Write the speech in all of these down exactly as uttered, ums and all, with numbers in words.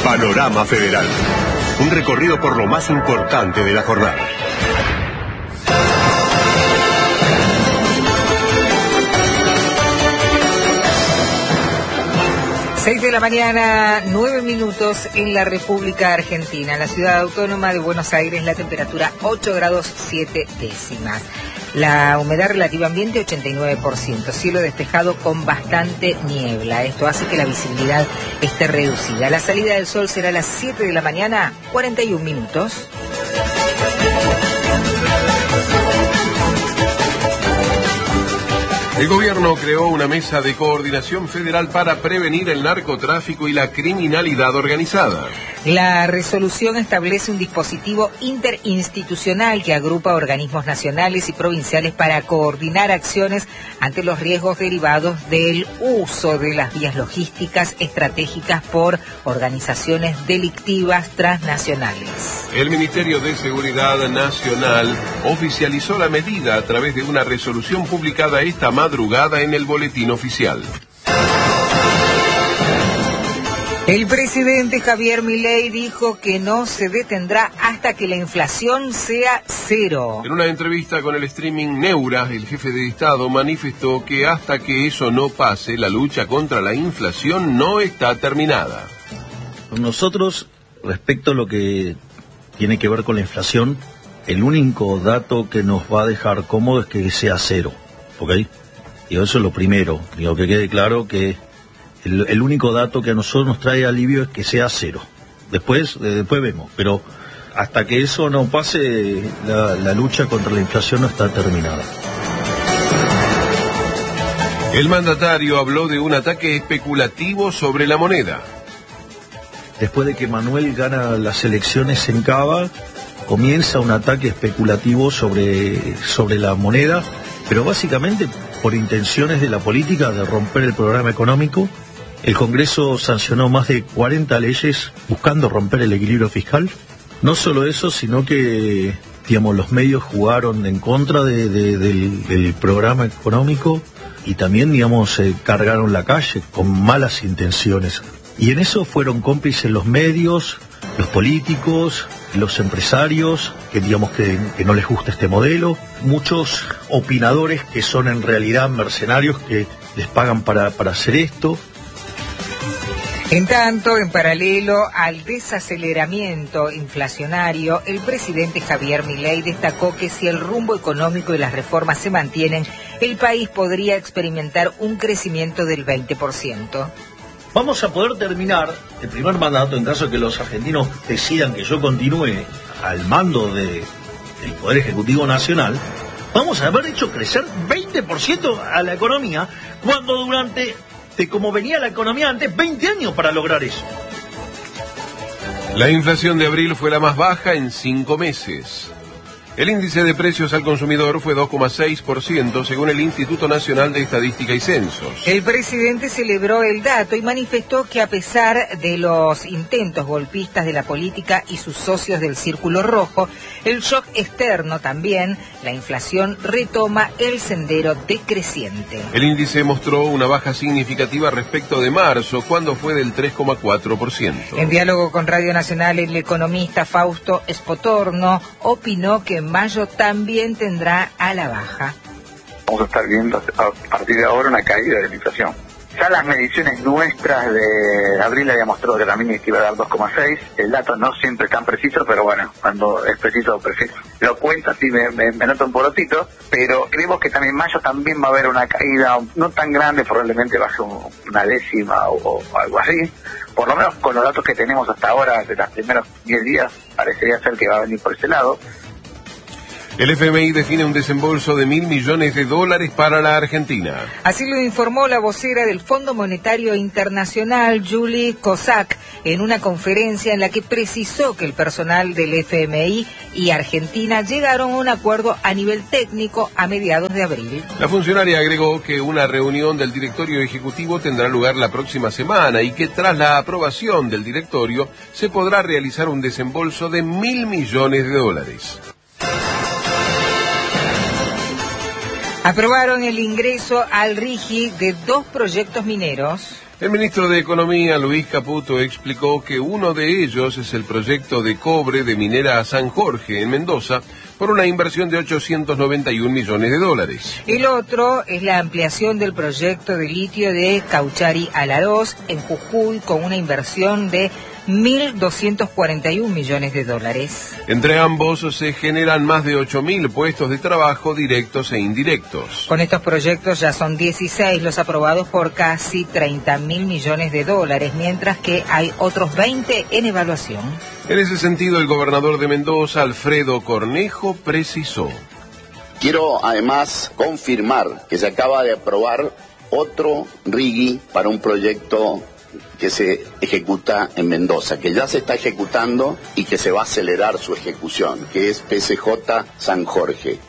Panorama Federal. Un recorrido por lo más importante de la jornada. Seis de la mañana, nueve minutos en la República Argentina. En la ciudad autónoma de Buenos Aires, la temperatura ocho grados siete décimas. La humedad relativa ambiente ochenta y nueve por ciento. Cielo despejado con bastante niebla. Esto hace que la visibilidad esté reducida. La salida del sol será a las siete de la mañana, cuarenta y un minutos. El gobierno creó una mesa de coordinación federal para prevenir el narcotráfico y la criminalidad organizada. La resolución establece un dispositivo interinstitucional que agrupa organismos nacionales y provinciales para coordinar acciones ante los riesgos derivados del uso de las vías logísticas estratégicas por organizaciones delictivas transnacionales. El Ministerio de Seguridad Nacional oficializó la medida a través de una resolución publicada esta madrugada en el Boletín Oficial. El presidente Javier Milei dijo que no se detendrá hasta que la inflación sea cero. En una entrevista con el streaming Neura, el jefe de Estado manifestó que hasta que eso no pase, la lucha contra la inflación no está terminada. Nosotros, respecto a lo que tiene que ver con la inflación, el único dato que nos va a dejar cómodo es que sea cero, ¿ok? Y eso es lo primero, digo, que quede claro que el, el único dato que a nosotros nos trae alivio es que sea cero. Después, eh, después vemos, pero hasta que eso no pase, la, la lucha contra la inflación no está terminada. El mandatario habló de un ataque especulativo sobre la moneda. Después de que Manuel gana las elecciones en Cava, comienza un ataque especulativo sobre, sobre la moneda, pero básicamente por intenciones de la política de romper el programa económico. El Congreso sancionó más de cuarenta leyes buscando romper el equilibrio fiscal. No solo eso, sino que, digamos, los medios jugaron en contra de, de, del, del programa económico y también, digamos, eh, cargaron la calle con malas intenciones. Y en eso fueron cómplices los medios, los políticos, los empresarios, que digamos que, que no les gusta este modelo, muchos opinadores que son en realidad mercenarios que les pagan para, para hacer esto. En tanto, en paralelo al desaceleramiento inflacionario, el presidente Javier Milei destacó que si el rumbo económico y las reformas se mantienen, el país podría experimentar un crecimiento del veinte por ciento. Vamos a poder terminar el primer mandato, en caso de que los argentinos decidan que yo continúe al mando de, del Poder Ejecutivo Nacional, vamos a haber hecho crecer veinte por ciento a la economía, cuando durante, de como venía la economía antes, veinte años para lograr eso. La inflación de abril fue la más baja en cinco meses. El índice de precios al consumidor fue dos coma seis por ciento según el Instituto Nacional de Estadística y Censos. El presidente celebró el dato y manifestó que a pesar de los intentos golpistas de la política y sus socios del Círculo Rojo, el shock externo también, la inflación retoma el sendero decreciente. El índice mostró una baja significativa respecto de marzo, cuando fue del tres coma cuatro por ciento. En diálogo con Radio Nacional, el economista Fausto Espotorno opinó que en mayo también tendrá a la baja. Vamos a estar viendo a partir de ahora una caída de la inflación. Ya las mediciones nuestras de abril había mostrado que también iba a dar dos coma seis. El dato no siempre es tan preciso, pero bueno, cuando es preciso, preciso. Lo cuento así, me, me, me noto un porotito, pero creemos que también en mayo también va a haber una caída no tan grande, probablemente baje un, una décima o, o algo así. Por lo menos con los datos que tenemos hasta ahora, de los primeros diez días, parecería ser que va a venir por ese lado. El F M I define un desembolso de mil millones de dólares para la Argentina. Así lo informó la vocera del Fondo Monetario Internacional, Julie Kozak, en una conferencia en la que precisó que el personal del F M I y Argentina llegaron a un acuerdo a nivel técnico a mediados de abril. La funcionaria agregó que una reunión del directorio ejecutivo tendrá lugar la próxima semana y que tras la aprobación del directorio se podrá realizar un desembolso de mil millones de dólares. Aprobaron el ingreso al RIGI de dos proyectos mineros. El ministro de Economía, Luis Caputo, explicó que uno de ellos es el proyecto de cobre de Minera San Jorge en Mendoza por una inversión de ochocientos noventa y un millones de dólares. El otro es la ampliación del proyecto de litio de Cauchari a la dos en Jujuy con una inversión de mil doscientos cuarenta y un millones de dólares. Entre ambos se generan más de ocho mil puestos de trabajo directos e indirectos. Con estos proyectos ya son dieciséis los aprobados por casi treinta mil millones de dólares, mientras que hay otros veinte en evaluación. En ese sentido, el gobernador de Mendoza, Alfredo Cornejo, precisó: quiero además confirmar que se acaba de aprobar otro RIGI para un proyecto que se ejecuta en Mendoza, que ya se está ejecutando y que se va a acelerar su ejecución, que es P C J San Jorge.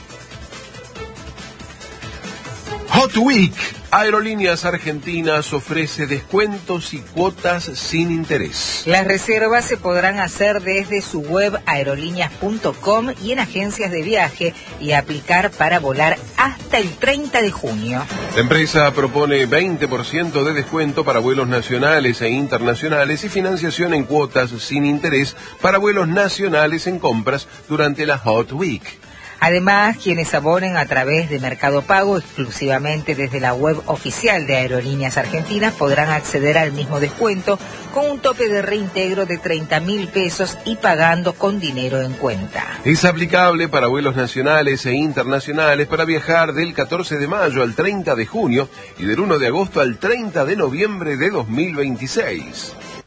Hot Week. Aerolíneas Argentinas ofrece descuentos y cuotas sin interés. Las reservas se podrán hacer desde su web aerolíneas punto com y en agencias de viaje y aplicar para volar hasta el treinta de junio. La empresa propone veinte por ciento de descuento para vuelos nacionales e internacionales y financiación en cuotas sin interés para vuelos nacionales en compras durante la Hot Week. Además, quienes abonen a través de Mercado Pago exclusivamente desde la web oficial de Aerolíneas Argentinas podrán acceder al mismo descuento con un tope de reintegro de treinta mil pesos y pagando con dinero en cuenta. Es aplicable para vuelos nacionales e internacionales para viajar del catorce de mayo al treinta de junio y del uno de agosto al treinta de noviembre de dos mil veintiséis.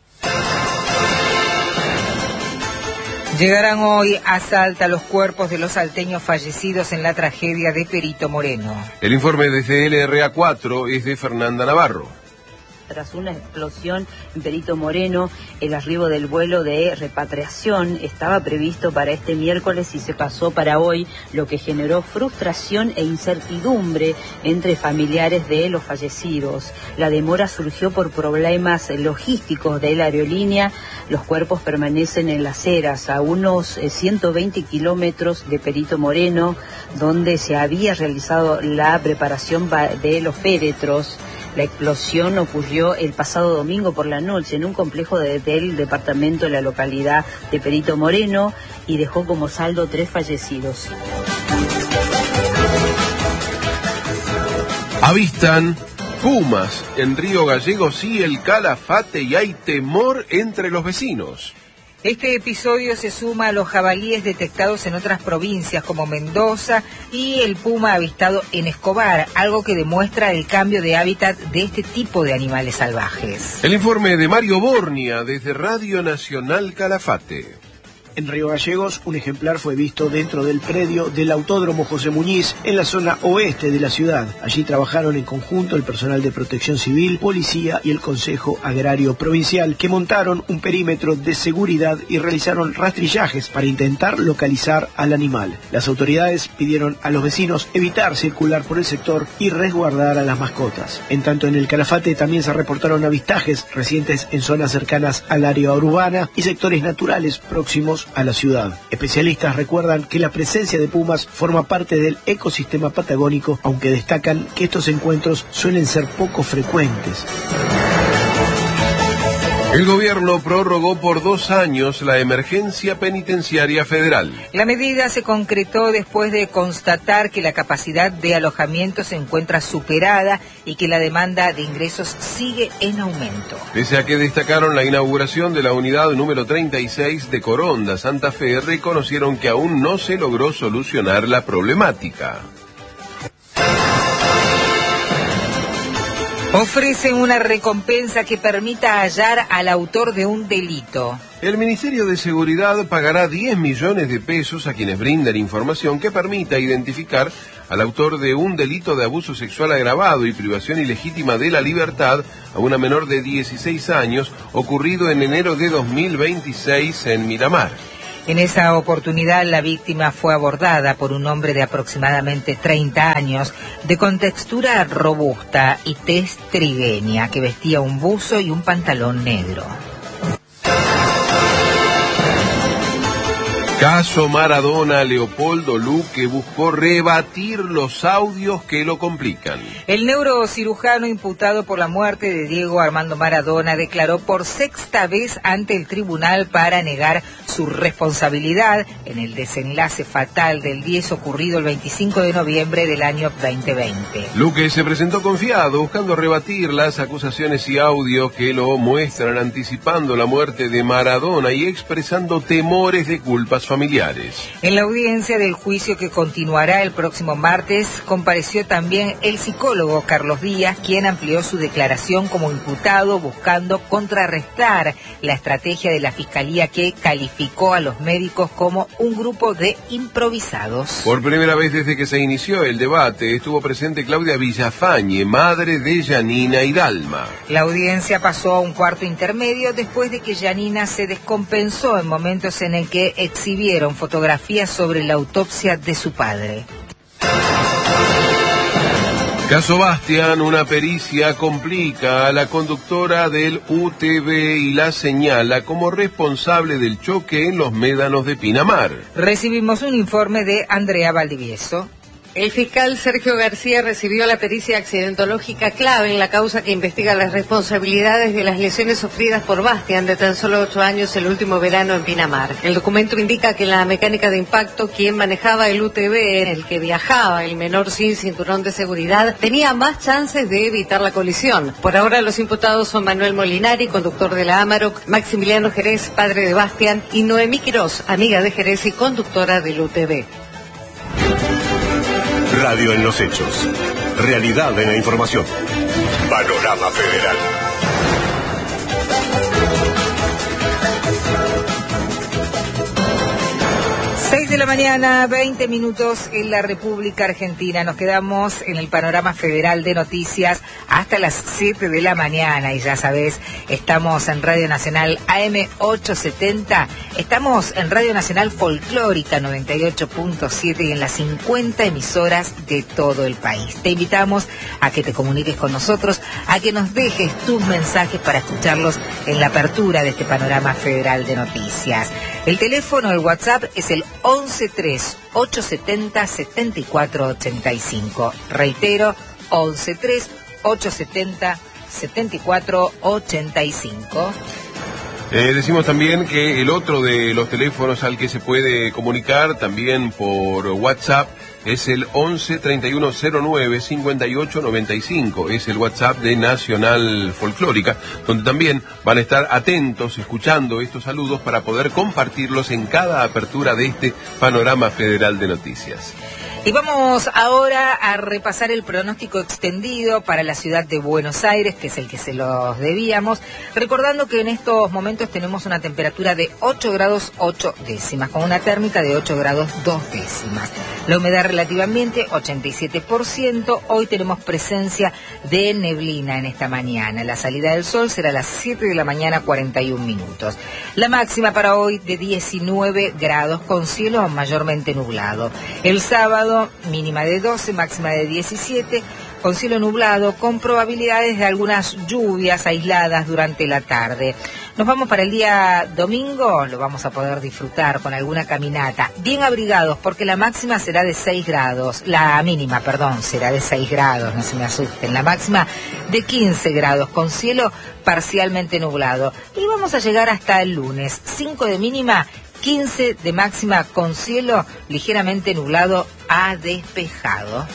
Llegarán hoy a Salta los cuerpos de los salteños fallecidos en la tragedia de Perito Moreno. El informe desde L R A cuatro es de Fernanda Navarro. Tras una explosión en Perito Moreno, el arribo del vuelo de repatriación estaba previsto para este miércoles y se pasó para hoy, lo que generó frustración e incertidumbre entre familiares de los fallecidos. La demora surgió por problemas logísticos de la aerolínea. Los cuerpos permanecen en Las Heras, a unos ciento veinte kilómetros de Perito Moreno, donde se había realizado la preparación de los féretros. La explosión ocurrió el pasado domingo por la noche en un complejo de, del departamento de la localidad de Perito Moreno y dejó como saldo tres fallecidos. Avistan pumas en Río Gallegos y el Calafate y hay temor entre los vecinos. Este episodio se suma a los jabalíes detectados en otras provincias como Mendoza y el puma avistado en Escobar, algo que demuestra el cambio de hábitat de este tipo de animales salvajes. El informe de Mario Bornia desde Radio Nacional Calafate. En Río Gallegos, un ejemplar fue visto dentro del predio del Autódromo José Muñiz, en la zona oeste de la ciudad. Allí trabajaron en conjunto el personal de Protección Civil, Policía y el Consejo Agrario Provincial, que montaron un perímetro de seguridad y realizaron rastrillajes para intentar localizar al animal. Las autoridades pidieron a los vecinos evitar circular por el sector y resguardar a las mascotas. En tanto, en el Calafate también se reportaron avistajes recientes en zonas cercanas al área urbana y sectores naturales próximos a la ciudad. Especialistas recuerdan que la presencia de pumas forma parte del ecosistema patagónico, aunque destacan que estos encuentros suelen ser poco frecuentes. El gobierno prorrogó por dos años la emergencia penitenciaria federal. La medida se concretó después de constatar que la capacidad de alojamiento se encuentra superada y que la demanda de ingresos sigue en aumento. Pese a que destacaron la inauguración de la unidad número treinta y seis de Coronda, Santa Fe, reconocieron que aún no se logró solucionar la problemática. Ofrecen una recompensa que permita hallar al autor de un delito. El Ministerio de Seguridad pagará diez millones de pesos a quienes brinden información que permita identificar al autor de un delito de abuso sexual agravado y privación ilegítima de la libertad a una menor de dieciséis años, ocurrido en enero de dos mil veintiséis en Miramar. En esa oportunidad, la víctima fue abordada por un hombre de aproximadamente treinta años, de contextura robusta y tez trigueña, que vestía un buzo y un pantalón negro. Caso Maradona. Leopoldo Luque buscó rebatir los audios que lo complican. El neurocirujano imputado por la muerte de Diego Armando Maradona declaró por sexta vez ante el tribunal para negar su responsabilidad en el desenlace fatal del diez ocurrido el veinticinco de noviembre del año veinte veinte. Luque se presentó confiado, buscando rebatir las acusaciones y audios que lo muestran anticipando la muerte de Maradona y expresando temores de culpas familiares. En la audiencia del juicio que continuará el próximo martes, compareció también el psicólogo Carlos Díaz, quien amplió su declaración como imputado, buscando contrarrestar la estrategia de la Fiscalía, que calificó a los médicos como un grupo de improvisados. Por primera vez desde que se inició el debate, estuvo presente Claudia Villafañe, madre de Yanina y Dalma. La audiencia pasó a un cuarto intermedio después de que Yanina se descompensó en momentos en el que exhibió vieron fotografías sobre la autopsia de su padre. Caso Bastián. Una pericia complica a la conductora del U T V y la señala como responsable del choque en los médanos de Pinamar. Recibimos un informe de Andrea Valdivieso. El fiscal Sergio García recibió la pericia accidentológica clave en la causa que investiga las responsabilidades de las lesiones sufridas por Bastián, de tan solo ocho años, el último verano en Pinamar. El documento indica que la mecánica de impacto, quien manejaba el U T V en el que viajaba el menor sin cinturón de seguridad, tenía más chances de evitar la colisión. Por ahora los imputados son Manuel Molinari, conductor de la Amarok, Maximiliano Jerez, padre de Bastián, y Noemí Quirós, amiga de Jerez y conductora del U T V. Radio en los hechos. Realidad en la información. Panorama Federal. seis de la mañana, veinte minutos en la República Argentina. Nos quedamos en el panorama federal de noticias hasta las siete de la mañana. Y ya sabes, estamos en Radio Nacional A M ochocientos setenta. Estamos en Radio Nacional Folclórica noventa y ocho punto siete y en las cincuenta emisoras de todo el país. Te invitamos a que te comuniques con nosotros, a que nos dejes tus mensajes para escucharlos en la apertura de este panorama federal de noticias. El teléfono, el WhatsApp, es el once tres ochocientos setenta setenta y cuatro ochenta y cinco. Reitero, once tres ochocientos setenta setenta y cuatro ochenta y cinco. Eh, decimos también que el otro de los teléfonos al que se puede comunicar también por WhatsApp es el once treinta y uno cero nueve cincuenta y ocho noventa y cinco. Es el WhatsApp de Nacional Folclórica, donde también van a estar atentos escuchando estos saludos para poder compartirlos en cada apertura de este panorama federal de noticias. Y vamos ahora a repasar el pronóstico extendido para la ciudad de Buenos Aires, que es el que se los debíamos, recordando que en estos momentos tenemos una temperatura de ocho grados ocho décimas, con una térmica de ocho grados dos décimas. La humedad relativa ambiente, ochenta y siete por ciento. Hoy tenemos presencia de neblina en esta mañana. La salida del sol será a las siete de la mañana, cuarenta y un minutos. La máxima para hoy de diecinueve grados, con cielo mayormente nublado. El sábado, mínima de doce, máxima de diecisiete, con cielo nublado, con probabilidades de algunas lluvias aisladas durante la tarde. Nos vamos para el día domingo, lo vamos a poder disfrutar con alguna caminata, bien abrigados, porque la máxima será de seis grados, la mínima, perdón, será de seis grados, no se me asusten, la máxima de quince grados, con cielo parcialmente nublado. Y vamos a llegar hasta el lunes, cinco de mínima, quince de máxima, con cielo ligeramente nublado a despejado.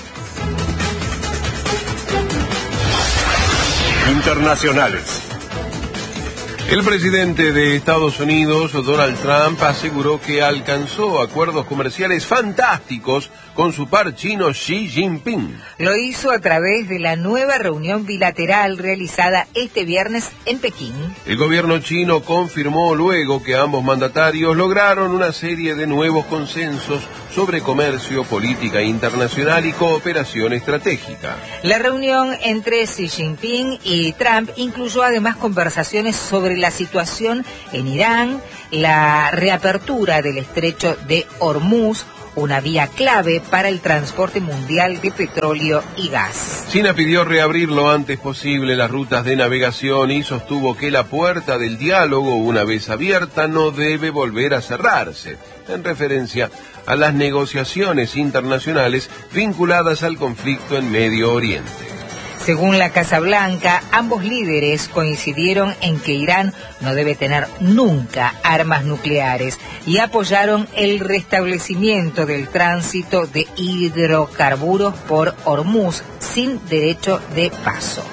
Internacionales. El presidente de Estados Unidos, Donald Trump, aseguró que alcanzó acuerdos comerciales fantásticos con su par chino Xi Jinping. Lo hizo a través de la nueva reunión bilateral realizada este viernes en Pekín. El gobierno chino confirmó luego que ambos mandatarios lograron una serie de nuevos consensos sobre comercio, política internacional y cooperación estratégica. La reunión entre Xi Jinping y Trump incluyó además conversaciones sobre la situación en Irán, la reapertura del estrecho de Hormuz, una vía clave para el transporte mundial de petróleo y gas. China pidió reabrir lo antes posible las rutas de navegación y sostuvo que la puerta del diálogo, una vez abierta, no debe volver a cerrarse, en referencia a las negociaciones internacionales vinculadas al conflicto en Medio Oriente. Según la Casa Blanca, ambos líderes coincidieron en que Irán no debe tener nunca armas nucleares y apoyaron el restablecimiento del tránsito de hidrocarburos por Hormuz sin derecho de paso.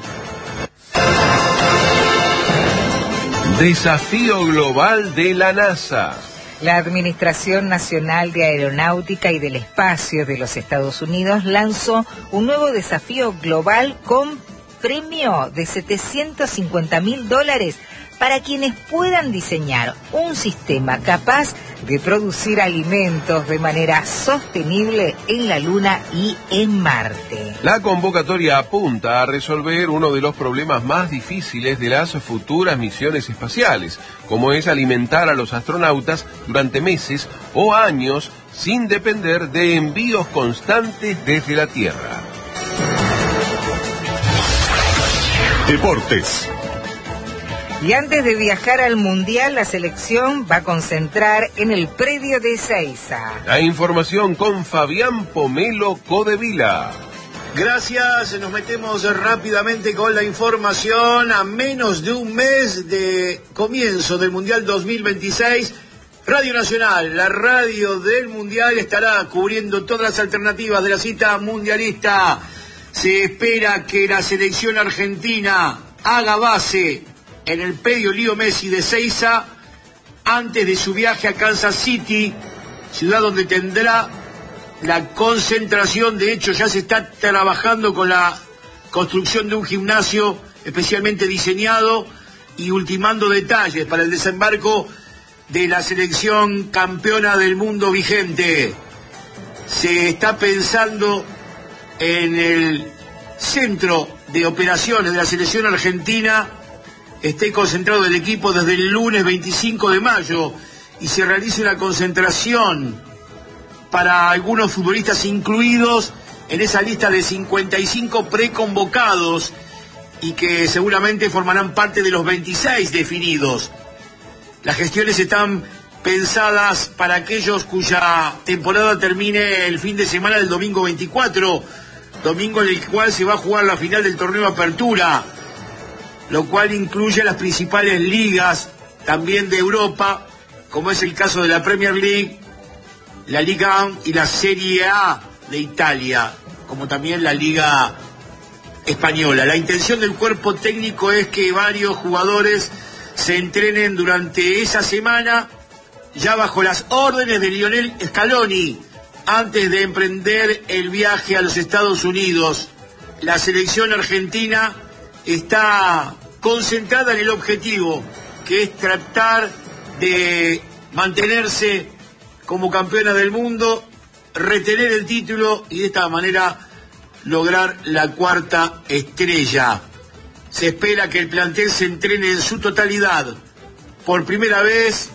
Desafío global de la NASA. La Administración Nacional de Aeronáutica y del Espacio de los Estados Unidos lanzó un nuevo desafío global con premio de setecientos cincuenta mil dólares para quienes puedan diseñar un sistema capaz de producir alimentos de manera sostenible en la Luna y en Marte. La convocatoria apunta a resolver uno de los problemas más difíciles de las futuras misiones espaciales, como es alimentar a los astronautas durante meses o años sin depender de envíos constantes desde la Tierra. Deportes. Y antes de viajar al Mundial, la selección va a concentrar en el predio de Ezeiza. La información con Fabián Pomelo Codevila. Gracias, nos metemos rápidamente con la información. A menos de un mes de comienzo del Mundial dos mil veintiséis, Radio Nacional, la radio del Mundial, estará cubriendo todas las alternativas de la cita mundialista. Se espera que la selección argentina haga base en el predio Lío Messi de Ezeiza antes de su viaje a Kansas City, ciudad donde tendrá la concentración. De hecho, ya se está trabajando con la construcción de un gimnasio especialmente diseñado y ultimando detalles para el desembarco de la selección campeona del mundo vigente. Se está pensando en el centro de operaciones de la selección argentina. Esté concentrado el equipo desde el lunes veinticinco de mayo y se realice una concentración para algunos futbolistas incluidos en esa lista de cincuenta y cinco preconvocados y que seguramente formarán parte de los veintiséis definidos. Las gestiones están pensadas para aquellos cuya temporada termine el fin de semana del domingo veinticuatro, domingo en el cual se va a jugar la final del torneo Apertura, lo cual incluye las principales ligas también de Europa, como es el caso de la Premier League, la Liga uno y la Serie A de Italia, como también la Liga Española. La intención del cuerpo técnico es que varios jugadores se entrenen durante esa semana, ya bajo las órdenes de Lionel Scaloni, antes de emprender el viaje a los Estados Unidos. La selección argentina está concentrada en el objetivo, que es tratar de mantenerse como campeona del mundo, retener el título y de esta manera lograr la cuarta estrella. Se espera que el plantel se entrene en su totalidad por primera vez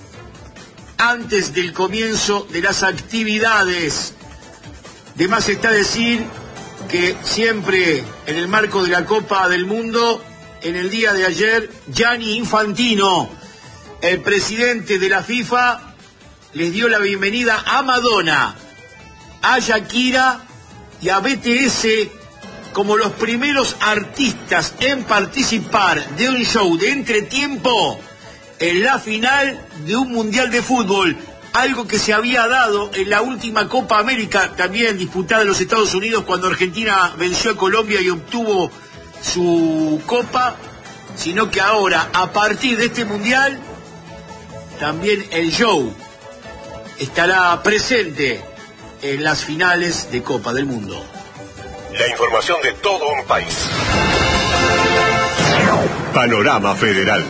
antes del comienzo de las actividades. De más está decir que siempre en el marco de la Copa del Mundo, en el día de ayer, Gianni Infantino, el presidente de la FIFA, les dio la bienvenida a Madonna, a Shakira y a B T S como los primeros artistas en participar de un show de entretiempo en la final de un Mundial de Fútbol, algo que se había dado en la última Copa América, también disputada en los Estados Unidos, cuando Argentina venció a Colombia y obtuvo su Copa, sino que ahora, a partir de este Mundial, también el show estará presente en las finales de Copa del Mundo. La información de todo un país. Panorama Federal.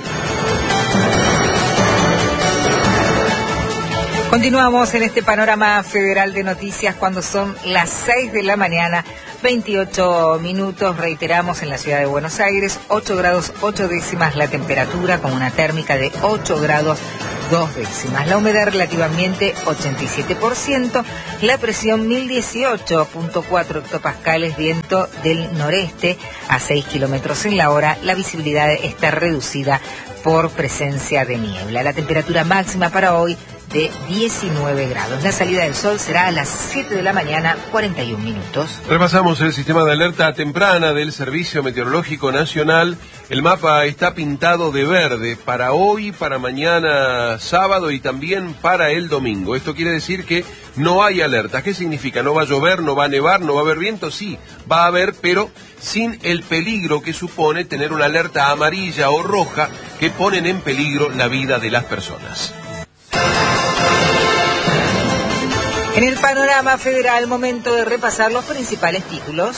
Continuamos en este panorama federal de noticias cuando son las seis de la mañana, veintiocho minutos. Reiteramos, en la ciudad de Buenos Aires, ocho grados ocho décimas la temperatura, con una térmica de ocho grados dos décimas. La humedad relativa ambiente ochenta y siete por ciento, la presión mil dieciocho punto cuatro hectopascales, viento del noreste a seis kilómetros en la hora, la visibilidad está reducida por presencia de niebla. La temperatura máxima para hoy de diecinueve grados. La salida del sol será a las siete de la mañana, cuarenta y un minutos. Repasamos el sistema de alerta temprana del Servicio Meteorológico Nacional. El mapa está pintado de verde para hoy, para mañana sábado y también para el domingo. Esto quiere decir que no hay alerta. ¿Qué significa? ¿No va a llover, no va a nevar, no va a haber viento? Sí, va a haber, pero sin el peligro que supone tener una alerta amarilla o roja que ponen en peligro la vida de las personas. En el panorama federal, momento de repasar los principales títulos.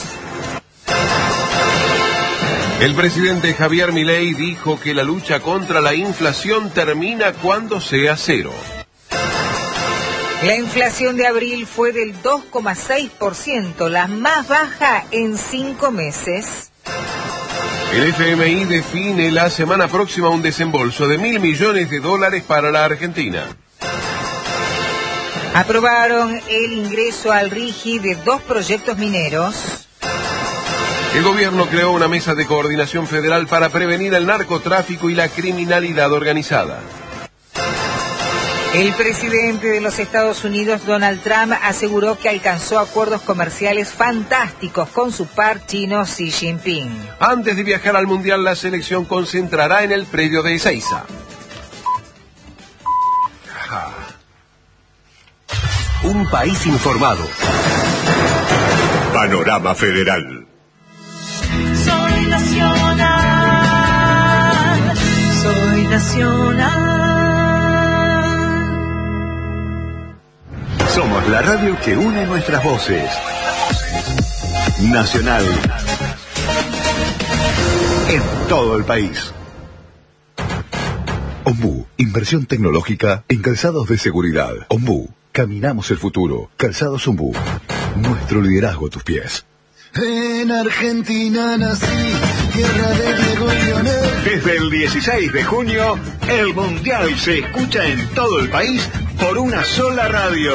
El presidente Javier Milei dijo que la lucha contra la inflación termina cuando sea cero. La inflación de abril fue del dos coma seis por ciento, la más baja en cinco meses. El F M I define la semana próxima un desembolso de mil millones de dólares para la Argentina. Aprobaron el ingreso al RIGI de dos proyectos mineros. El gobierno creó una mesa de coordinación federal para prevenir el narcotráfico y la criminalidad organizada. El presidente de los Estados Unidos, Donald Trump, aseguró que alcanzó acuerdos comerciales fantásticos con su par chino Xi Jinping. Antes de viajar al Mundial, la selección concentrará en el predio de Ezeiza. Un país informado. Panorama Federal. Soy nacional, soy nacional. Somos la radio que une nuestras voces. Nacional. En todo el país. Ombú, inversión tecnológica en calzados de seguridad. Ombú, caminamos el futuro. Calzados Ombú, nuestro liderazgo a tus pies. En Argentina nací, tierra de Diego y Lionel. Desde el dieciséis de junio, el Mundial se escucha en todo el país por una sola radio.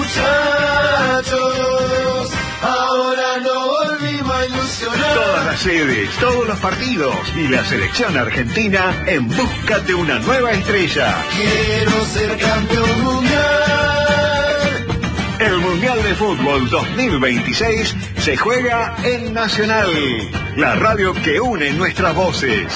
Muchachos, ahora no volvimos a ilusionar. Todas las sedes, todos los partidos y la selección argentina en busca de una nueva estrella. Quiero ser campeón mundial. El Mundial de Fútbol dos mil veintiséis se juega en Nacional, la radio que une nuestras voces.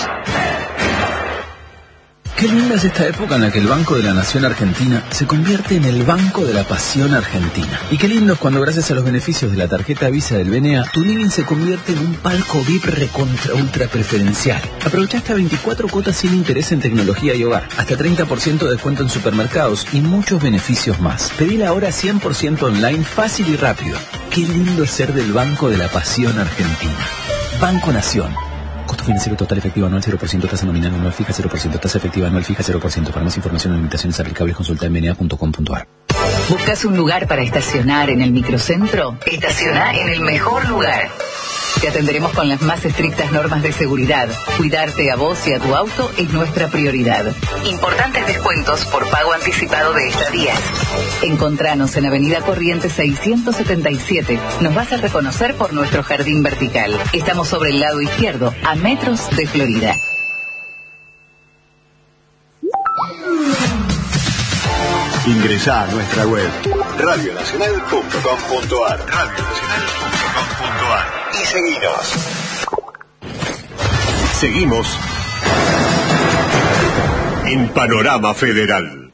Qué linda es esta época en la que el Banco de la Nación Argentina se convierte en el Banco de la Pasión Argentina. Y qué lindo es cuando, gracias a los beneficios de la tarjeta Visa del B N A, tu living se convierte en un palco V I P recontra ultra preferencial. Aprovecha hasta veinticuatro cuotas sin interés en tecnología y hogar, hasta treinta por ciento de descuento en supermercados y muchos beneficios más. Pedila ahora cien por ciento online, fácil y rápido. Qué lindo es ser del Banco de la Pasión Argentina. Banco Nación. Costo financiero total efectivo anual cero por ciento, tasa nominal anual fija cero por ciento, tasa efectiva anual fija cero por ciento. Para más información o limitaciones aplicables, consulta en b n a punto com punto a r. ¿Buscas un lugar para estacionar en el microcentro? Estaciona en el mejor lugar. Te atenderemos con las más estrictas normas de seguridad. Cuidarte a vos y a tu auto es nuestra prioridad. Importantes descuentos por pago anticipado de estadías. Encontranos en Avenida Corrientes seiscientos setenta y siete. Nos vas a reconocer por nuestro jardín vertical. Estamos sobre el lado izquierdo, a metros de Florida. Ingresá a nuestra web radio nacional punto com punto a r radio nacional punto com punto a r y seguinos. Seguimos en Panorama Federal.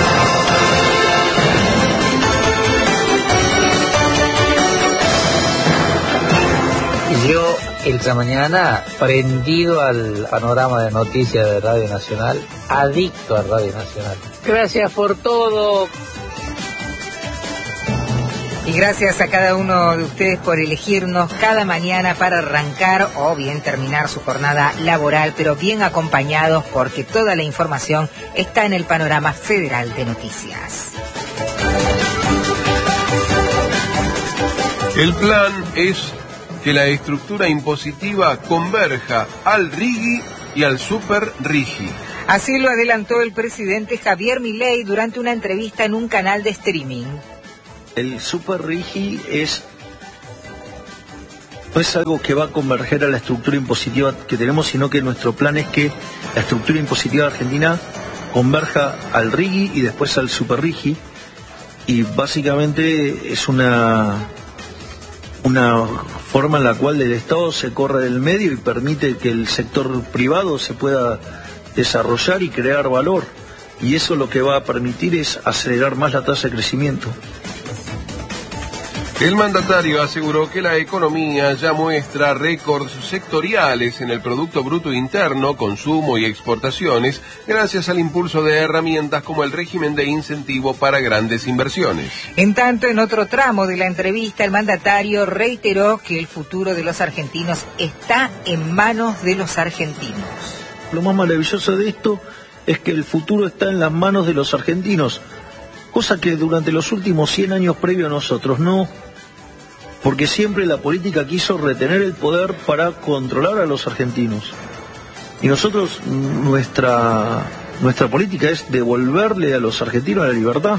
Yo esta mañana prendido al panorama de noticias de Radio Nacional, adicto a Radio Nacional. Gracias por todo. Y gracias a cada uno de ustedes por elegirnos cada mañana para arrancar o bien terminar su jornada laboral, pero bien acompañados porque toda la información está en el Panorama Federal de Noticias. El plan es que la estructura impositiva converja al RIGI y al Super RIGI. Así lo adelantó el presidente Javier Milei durante una entrevista en un canal de streaming. El Super Rigi es, no es algo que va a converger a la estructura impositiva que tenemos, sino que nuestro plan es que la estructura impositiva argentina converja al Rigi y después al Super Rigi, y básicamente es una, una forma en la cual el Estado se corre del medio y permite que el sector privado se pueda desarrollar y crear valor, y eso lo que va a permitir es acelerar más la tasa de crecimiento. El mandatario aseguró que la economía ya muestra récords sectoriales en el Producto Bruto Interno, consumo y exportaciones, gracias al impulso de herramientas como el régimen de incentivo para grandes inversiones. En tanto, en otro tramo de la entrevista, el mandatario reiteró que el futuro de los argentinos está en manos de los argentinos. Lo más maravilloso de esto es que el futuro está en las manos de los argentinos, cosa que durante los últimos cien años previo a nosotros no, porque siempre la política quiso retener el poder para controlar a los argentinos. Y nosotros, nuestra, nuestra política es devolverle a los argentinos la libertad.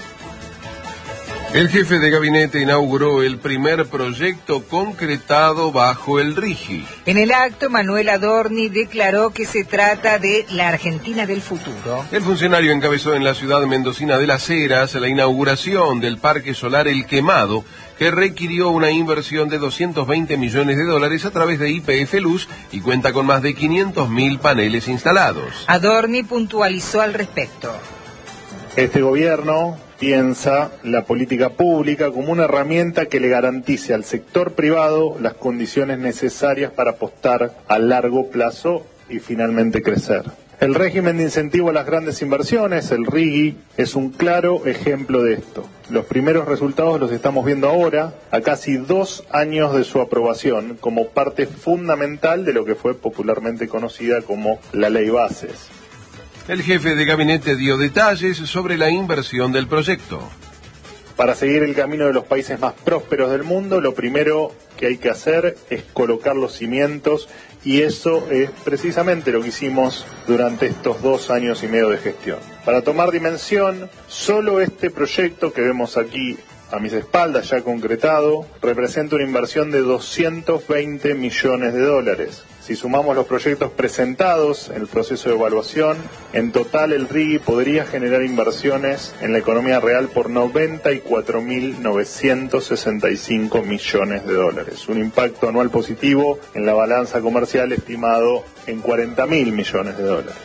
El jefe de gabinete inauguró el primer proyecto concretado bajo el Rigi. En el acto, Manuel Adorni declaró que se trata de la Argentina del futuro. El funcionario encabezó en la ciudad mendocina de Las Heras la inauguración del Parque Solar El Quemado, que requirió una inversión de doscientos veinte millones de dólares a través de Y P F Luz y cuenta con más de quinientos mil paneles instalados. Adorni puntualizó al respecto. Este gobierno piensa la política pública como una herramienta que le garantice al sector privado las condiciones necesarias para apostar a largo plazo y finalmente crecer. El régimen de incentivo a las grandes inversiones, el Rigi, es un claro ejemplo de esto. Los primeros resultados los estamos viendo ahora, a casi dos años de su aprobación, como parte fundamental de lo que fue popularmente conocida como la Ley Bases. El jefe de gabinete dio detalles sobre la inversión del proyecto. Para seguir el camino de los países más prósperos del mundo, lo primero que hay que hacer es colocar los cimientos, y eso es precisamente lo que hicimos durante estos dos años y medio de gestión. Para tomar dimensión, solo este proyecto que vemos aquí a mis espaldas, ya concretado, representa una inversión de doscientos veinte millones de dólares. Si sumamos los proyectos presentados en el proceso de evaluación, en total el Rigi podría generar inversiones en la economía real por noventa y cuatro mil novecientos sesenta y cinco millones de dólares. Un impacto anual positivo en la balanza comercial estimado en cuarenta mil millones de dólares.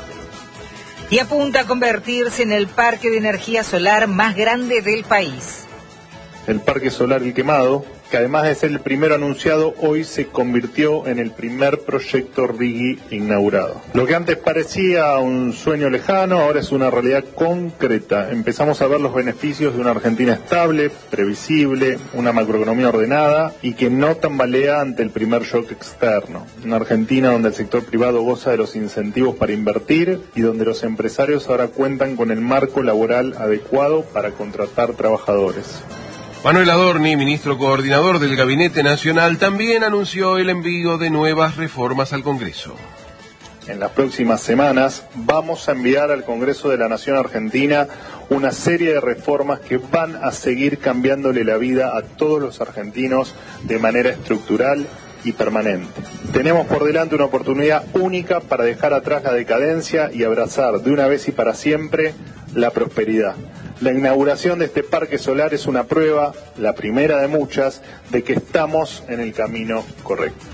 Y apunta a convertirse en el parque de energía solar más grande del país. El Parque Solar El Quemado, que además de ser el primero anunciado, hoy se convirtió en el primer proyecto Rigi inaugurado. Lo que antes parecía un sueño lejano, ahora es una realidad concreta. Empezamos a ver los beneficios de una Argentina estable, previsible, una macroeconomía ordenada y que no tambalea ante el primer shock externo. Una Argentina donde el sector privado goza de los incentivos para invertir y donde los empresarios ahora cuentan con el marco laboral adecuado para contratar trabajadores. Manuel Adorni, ministro coordinador del Gabinete Nacional, también anunció el envío de nuevas reformas al Congreso. En las próximas semanas vamos a enviar al Congreso de la Nación Argentina una serie de reformas que van a seguir cambiándole la vida a todos los argentinos de manera estructural y permanente. Tenemos por delante una oportunidad única para dejar atrás la decadencia y abrazar de una vez y para siempre la prosperidad. La inauguración de este parque solar es una prueba, la primera de muchas, de que estamos en el camino correcto.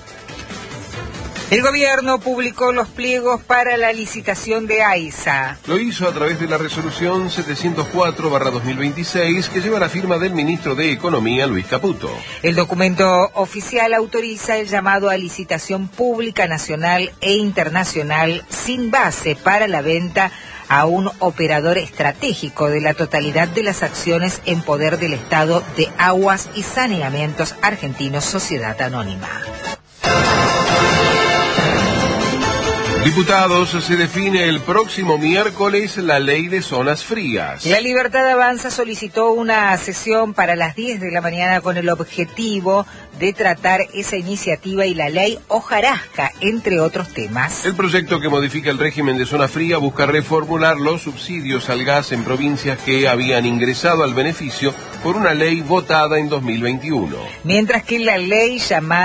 El gobierno publicó los pliegos para la licitación de AISA. Lo hizo a través de la resolución setecientos cuatro barra dos mil veintiséis, que lleva la firma del ministro de Economía, Luis Caputo. El documento oficial autoriza el llamado a licitación pública nacional e internacional sin base para la venta a un operador estratégico de la totalidad de las acciones en poder del Estado de Aguas y Saneamientos Argentinos Sociedad Anónima. Diputados, se define el próximo miércoles la ley de zonas frías. La Libertad Avanza solicitó una sesión para las diez de la mañana con el objetivo de tratar esa iniciativa y la ley hojarasca, entre otros temas. El proyecto que modifica el régimen de zona fría busca reformular los subsidios al gas en provincias que habían ingresado al beneficio por una ley votada en dos mil veintiuno. Mientras que la ley llamada